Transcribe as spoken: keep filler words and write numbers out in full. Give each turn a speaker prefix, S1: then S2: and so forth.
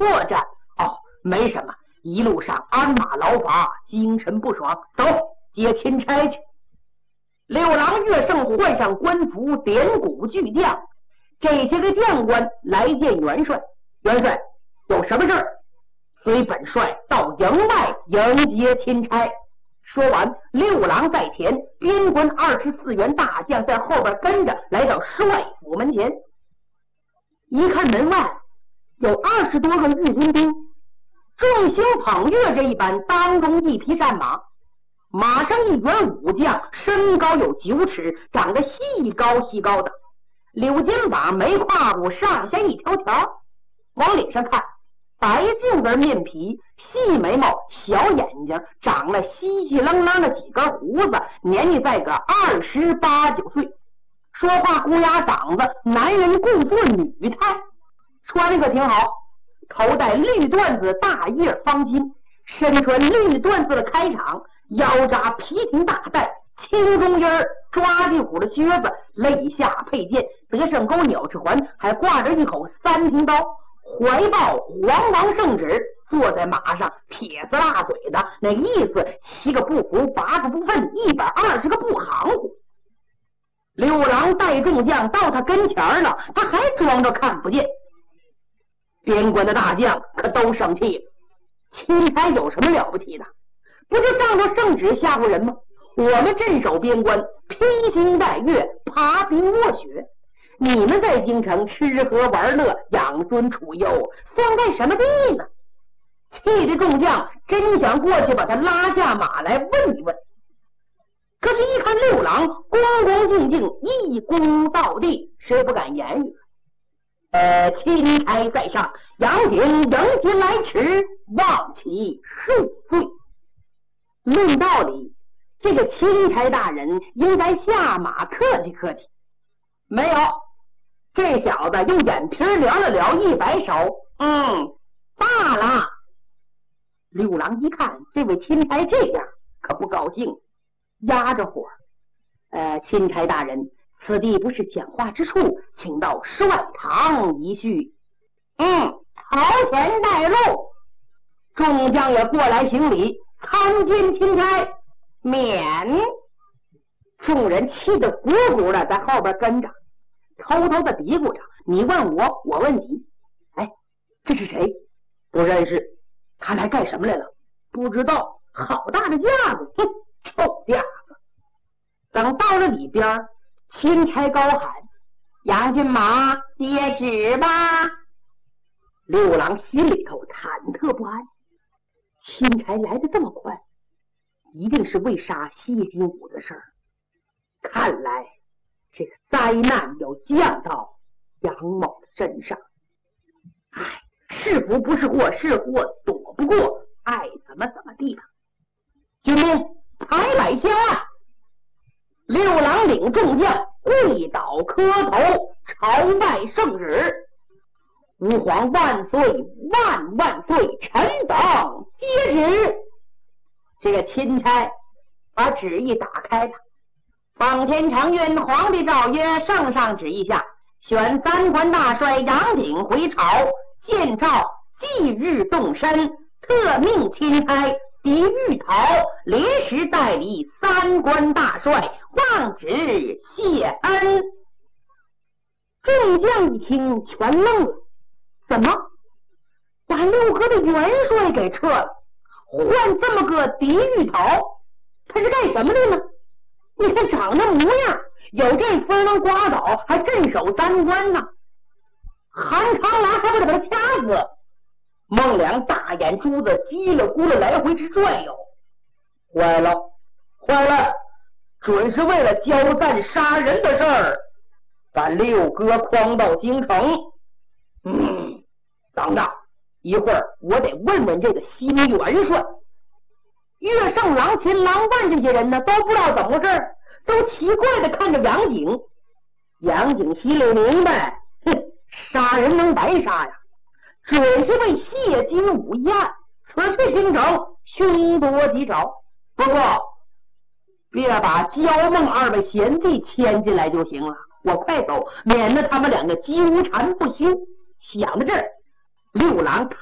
S1: 破绽。哦，没什么，一路上鞍马劳乏，精神不爽，走接钦差去。六郎岳胜换上官服，点鼓巨将，这些个将官来见元帅。元帅，有什么事？随本帅到营外迎接钦差。说完，六郎在前，边关二十四员大将在后边跟着，来到帅府门前。一看门外有二十多个御军兵，众星捧月这一般，当中一匹战马，马上一员武将，身高有九尺，长得细高细高的，柳肩膀，没胯骨，上下一条条。往脸上看，白净的面皮，细眉毛，小眼睛，长了稀稀楞楞的几根胡子，年纪在个二十八九岁，说话咕哑嗓子，男人故作女态，穿的可挺好，头戴绿缎子大叶方巾，身穿绿缎子的开场，腰扎皮挺大带，青中间抓地虎的靴子，肋下佩剑，得胜钩鸟翅环，还挂着一口三挺刀，怀抱黄王圣旨，坐在马上，撇子辣嘴的，那意思七个不服，八个不忿，一百二十个不含糊。六郎带众将到他跟前了，他还装着看不见。边关的大将可都生气了，钦差有什么了不起的？不就仗着圣旨吓唬人吗？我们镇守边关，披星戴月，爬冰卧雪，你们在京城吃喝玩乐，养尊处优，算在什么地呢？气的众将真想过去把他拉下马来问一问，可是一看六郎恭恭敬敬，一躬到地，谁不敢言语？呃，钦差在上，杨景迎接来迟，望其恕罪。论道理，这个钦差大人应该下马客气客气，没有，这小子用眼皮撩了撩，一摆手，嗯，罢了。六郎一看这位钦差这样，可不高兴，压着火，呃，钦差大人，此地不是讲话之处，请到帅堂一叙。嗯，朝前带路。众将也过来行礼，参见钦差，免。众人气得鼓鼓的，在后边跟着，偷偷的嘀咕着：你问我，我问你。哎，这是谁？不认识。他来干什么来了？不知道。好大的架子，哼，臭架子。等到了里边，钦差高喊：杨骏马，接旨吧。六郎心里头忐忑不安，钦差来得这么快，一定是为杀谢金武的事儿。看来这个灾难要降到杨某的身上。唉，是福不是祸，是祸躲不过，爱怎么怎么地吧。军令，排摆下案。六郎领众将跪倒磕头，朝拜圣旨。吾皇万岁万万岁，臣等接旨。这个钦差把旨意打开了。奉天承运，皇帝诏曰：圣上旨意下，选三关大帅杨景回朝，见诏即日动身，特命钦差狄玉桃临时代理三关大帅，望旨谢恩。众将一听全愣了，怎么把六哥的元帅给撤了，换这么个狄玉桃，他是干什么的呢？你看长那模样，有这风能刮倒，还镇守三关呢。韩长兰还不得把他掐死？孟良大眼珠子叽里咕噜来回直转悠，坏了坏了，准是为了交战杀人的事儿，把六哥诓到京城。嗯，等着，一会儿我得问问这个新元帅。岳胜郎、秦郎万这些人呢，都不知道怎么回事，都奇怪的看着杨景。杨景心里明白，哼，杀人能白杀呀，准是为谢金武一案，此去京城凶多吉少。不过别把焦孟二位贤弟牵进来就行了，我快走，免得他们两个纠缠不休。想到这儿，六郎